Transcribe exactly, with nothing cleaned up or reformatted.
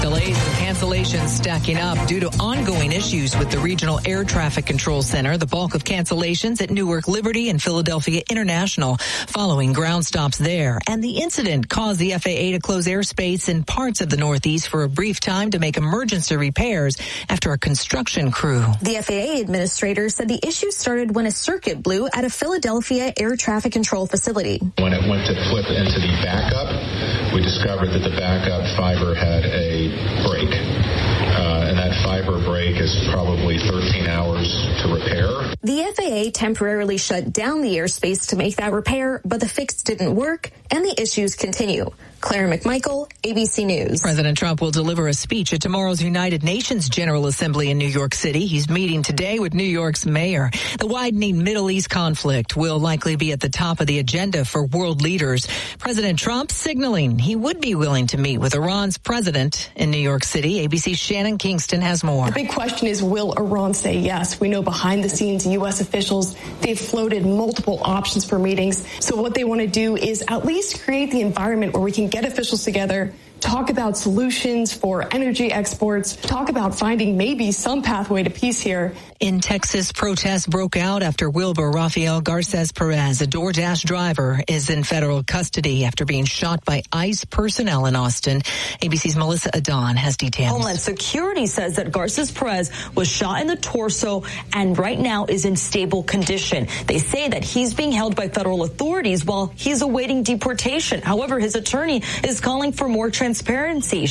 Delays and cancellations stacking up due to ongoing issues with the Regional Air Traffic Control Center. The bulk of cancellations at Newark Liberty and Philadelphia International following ground stops there. And the incident caused the F A A to close airspace in parts of the Northeast for a brief time to make emergency repairs after a construction crew. The F A A administrator said the issue started when a circuit blew at a Philadelphia air traffic control facility. When it went to flip into the backup, we discovered that the backup fiber had a break. Uh, and that fiber break is probably thirteen hours to repair. The F A A temporarily shut down the airspace to make that repair, but the fix didn't work and the issues continue. Claire McMichael, A B C News. President Trump will deliver a speech at tomorrow's United Nations General Assembly in New York City. He's meeting today with New York's mayor. The widening Middle East conflict will likely be at the top of the agenda for world leaders. President Trump signaling he would be willing to meet with Iran's president in New York City. A B C's Shannon Kingston has more. The big question is, will Iran say yes? We know behind the scenes, U S officials, they've floated multiple options for meetings. So what they want to do is at least create the environment where we can get officials together, talk about solutions for energy exports, talk about finding maybe some pathway to peace here. In Texas, protests broke out after Wilbur Rafael Garces Perez, a DoorDash driver, is in federal custody after being shot by ICE personnel in Austin. A B C's Melissa Adon has details. Homeland Security says that Garces Perez was shot in the torso and right now is in stable condition. They say that he's being held by federal authorities while he's awaiting deportation. However, his attorney is calling for more transparency.